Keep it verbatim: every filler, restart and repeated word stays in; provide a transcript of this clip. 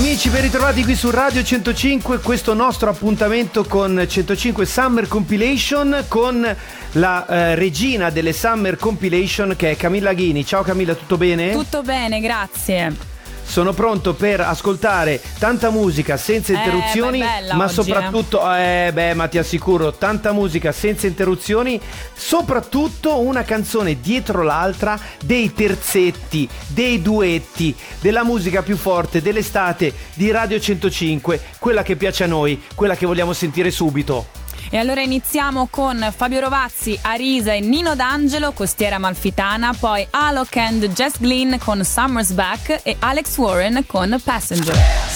Amici, ben ritrovati qui su Radio centocinque, questo nostro appuntamento con centocinque Summer Compilation con la eh, regina delle Summer Compilation che è Camilla Ghini. Ciao Camilla, tutto bene? Tutto bene, grazie. Sono pronto per ascoltare tanta musica senza interruzioni, eh, beh, ma oggi, soprattutto, eh beh, ma ti assicuro, tanta musica senza interruzioni, soprattutto una canzone dietro l'altra, dei terzetti, dei duetti, della musica più forte dell'estate di Radio centocinque, quella che piace a noi, quella che vogliamo sentire subito. E allora iniziamo con Fabio Rovazzi, Arisa e Nino D'Angelo, Costiera Amalfitana, poi Alok and Jess Glynn con Summer's Back e Alex Warren con Passenger.